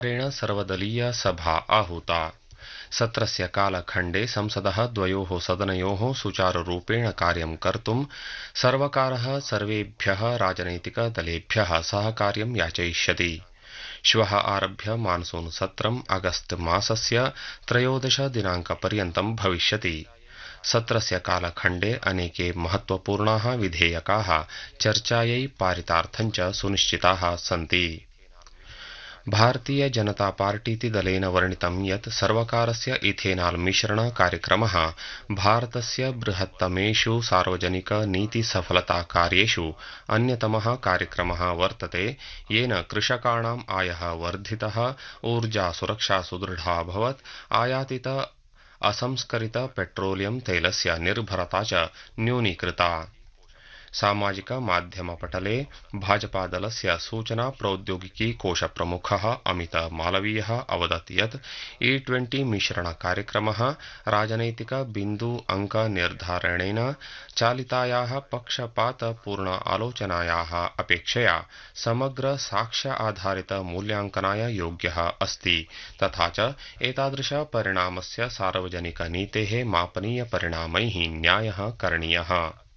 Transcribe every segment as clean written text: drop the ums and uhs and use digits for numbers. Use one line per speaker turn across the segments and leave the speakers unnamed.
ेण सर्वदलीय सभा आहूता। सत्रस्य कालखण्डे संसदः द्वयोः सदनयोः सुचारुरूपेण कार्यं कर्तुं सर्वकारः सर्वेभ्यः राजनैतिकदलेभ्यः सहकार्यं याचयिष्यति। श्वः आरभ्य मानसून सत्रम् अगस्त मासस्य 13 दिनाङ्कपर्यन्तं भविष्यति। सत्रस्य कालखण्डे अनेके महत्वपूर्णाः विधेयकाः चर्चायै पारितार्थं च सुनिश्चिताः सन्ति। भारतीय जनता पार्टीति दलेन वर्णितं यत् सर्वकारस्य इथेनाल मिश्रण कार्यक्रमः भारतस्य बृहत्तमेषु सार्वजनिक नीति सफलता कार्येषु अन्यतमः कार्यक्रमः वर्तते, येन कृषकाणाम् आयः वर्धितः, ऊर्जा सुरक्षा सुदृढा अभवत्, आयातित असंस्करित पेट्रोलियम तैलस्य निर्भरता च न्यूनीकृता। सामाजिक माध्यम पटले भाजपादलस्य सूचना प्रौद्योगिकी कोश प्रमुखः अमित मालवीयः अवदत् यत् E20 मिश्रण कार्यक्रमः राजनैतिक बिन्दु अंक निर्धारणेन चालितायाः पक्षपातपूर्ण आलोचनायाः अपेक्षया समग्र साक्ष्य आधारित मूल्यांकनाय योग्यः अस्ति, तथा च एतादृश परिणामस्य सार्वजनिक नीतेः मापनीय परिणामैः न्यायः करणीयः।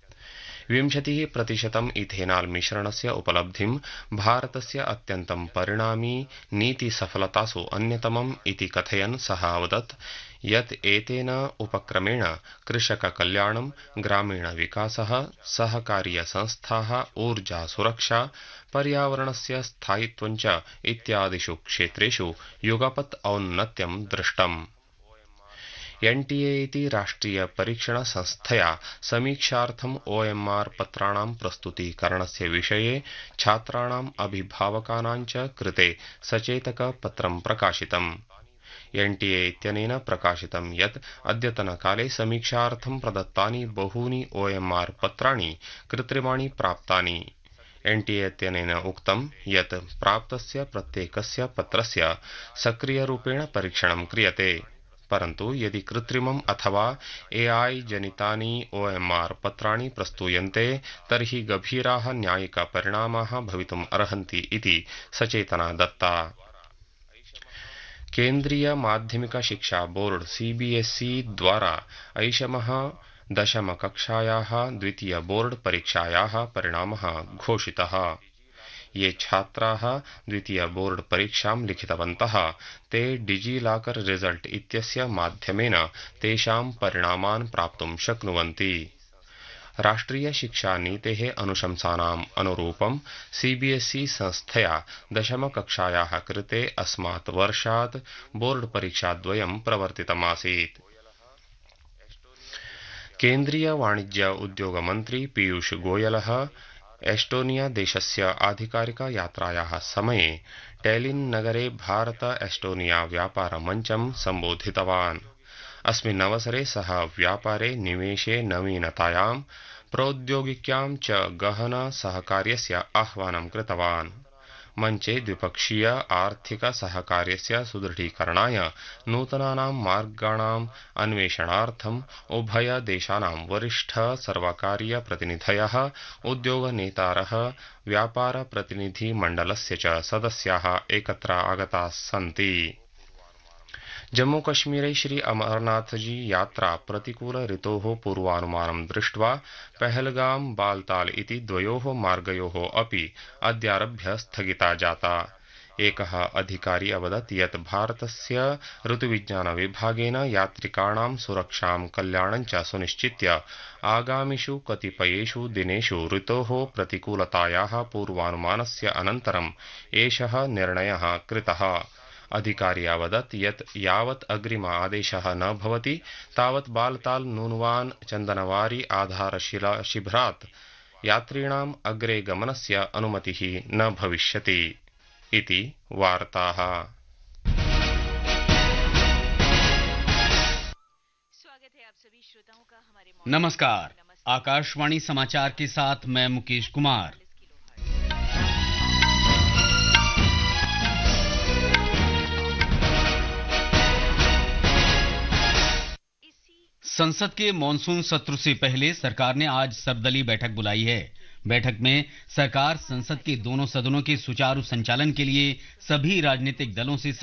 20% इथेनाल मिश्रणस्य उपलब्धिं भारतस्य अत्यन्तं परिणामी नीति सफलतासु अन्यतमम् इति कथयन् सः अवदत् यत् एतेन उपक्रमेण कृषक कल्याणं, ग्रामीण विकासः, सहकारीय संस्थाः, ऊर्जा सुरक्षा, पर्यावरणस्य स्थायित्वं च इत्यादिषु क्षेत्रेषु युगपत् औन्नत्यं दृष्टम्। एनटीए इति राष्ट्रिय परीक्षण संस्थया समीक्षार्थम् OMR पत्राणां प्रस्तुतीकरणस्य विषये छात्राणाम् अभिभावकानां च कृते सचेतक पत्रं प्रकाशितम्। एनटीए इत्यनेन प्रकाशितं यत् अद्यतनकाले समीक्षार्थं प्रदत्तानि बहूनि OMR पत्राणि कृत्रिमाणि प्राप्तानि। एनटीए इत्यनेन उक्तं यत् प्राप्तस्य प्रत्येकस्य पत्रस्य सक्रियरूपेण परीक्षणं क्रियते, परन्तु यदि कृत्रिमम् अथवा AI जनितानि OMR पत्राणि प्रस्तूयन्ते तर्हि गभीराः न्यायिकपरिणामाः भवितुम् अर्हन्ति इति सचेतना दत्ता। केन्द्रीय माध्यमिक शिक्षा बोर्ड CBSE द्वारा ऐषमः 10th कक्षायाः द्वितीय बोर्ड परीक्षायाः परिणामः घोषितः। ये छात्राः द्वितीय बोर्ड परीक्षां लिखितवन्तः ते डिजिलॉकर रिजल्ट इत्यस्य माध्यमेन तेषां परिणामान् प्राप्तुं शक्नुवन्ति। राष्ट्रिय शिक्षा नीतेः अनुशंसानाम् अनुरूपं CBSE संस्थया 10th कक्षायाः कृते अस्मात् वर्षात् बोर्ड परीक्षाद्वयं प्रवर्तितमासीत्। केन्द्रीय वाणिज्य उद्योग मन्त्री पीयूष गोयलः एस्टोनिया देशस्य आधिकारिक यात्रायाः समये टेलिन् नगरे भारत एस्टोनिया व्यापार मञ्चं सम्बोधितवान्। अस्मिन् अवसरे सः व्यापारे निवेशे नवीनतायां, प्रौद्योगिक्यां च गहन सहकार्यस्य आह्वानं कृतवान्। मञ्चे द्विपक्षीय आर्थिक सहकार्यस्य सुदृढीकरणाय नूतनानां मार्गाणाम् अन्वेषणार्थम् उभय देशानां वरिष्ठ सर्वकारीय प्रतिनिधयः, उद्योगनेतारः, व्यापार प्रतिनिधि मण्डलस्य च सदस्याः एकत्र आगताः सन्ति। जम्मूकश्मीरे श्री अमरनाथजी यात्रा प्रतिकूल ऋतोः पूर्वानुमानं दृष्ट्वा पहलगाम बालताल इति द्वयोः मार्गयोः अपि अद्यारभ्य स्थगिता जाता। एकः अधिकारी अवदत् यत् भारतस्य ऋतुविज्ञान विभागेन यात्रिकाणां सुरक्षां कल्याणं च सुनिश्चित्य आगामिषु कतिपयेषु दिनेषु ऋतोः प्रतिकूलतायाः पूर्वानुमानस्य अनन्तरम् एषः निर्णयः कृतः। अधिकारी अवदत् यत् यावत् अग्रिम आदेशः न भवति तावत् बालताल नूनवान चन्दनवारी आधारशिला शिबिरात् यात्रिणाम् अग्रे गमनस्य अनुमतिः न भविष्यति इति वार्ताः।
नमस्कार, आकाशवाणी समाचार के साथ मैं मुकेश कुमार। संसद के मॉनसून सत्र से पहले सरकार ने आज सर्वदलीय बैठक बुलाई है। बैठक में सरकार संसद के दोनों सदनों के सुचारू संचालन के लिए सभी राजनीतिक दलों से